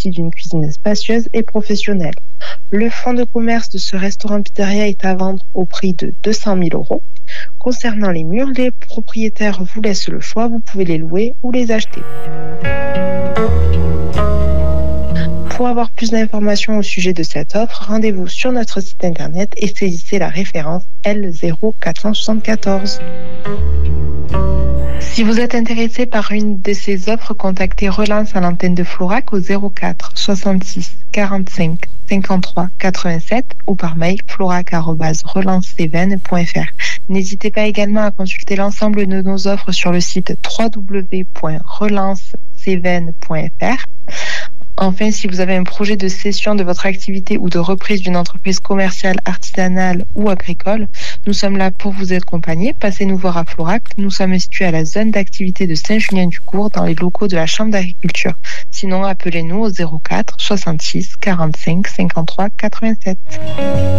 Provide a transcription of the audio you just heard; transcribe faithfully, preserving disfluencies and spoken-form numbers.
bénéficie d'une cuisine spacieuse et professionnelle. Le fonds de commerce de ce restaurant-pizzeria est à vendre au prix de deux cent mille euros. Concernant les murs, les propriétaires vous laissent le choix, vous pouvez les louer ou les acheter. Pour avoir plus d'informations au sujet de cette offre, rendez-vous sur notre site internet et saisissez la référence L zéro quatre cent soixante-quatorze. Si vous êtes intéressé par une de ces offres, contactez Relance à l'antenne de Florac au zéro quatre soixante-six quarante-cinq cinquante-trois quatre-vingt-sept ou par mail florac arobase relance cévennes point f r. N'hésitez pas également à consulter l'ensemble de nos offres sur le site w w w point relance cévennes point f r. Enfin, si vous avez un projet de cession de votre activité ou de reprise d'une entreprise commerciale, artisanale ou agricole, nous sommes là pour vous accompagner. Passez nous voir à Florac. Nous sommes situés à la zone d'activité de Saint-Julien-du-Cours dans les locaux de la Chambre d'agriculture. Sinon, appelez-nous au zéro quatre soixante-six quarante-cinq cinquante-trois quatre-vingt-sept.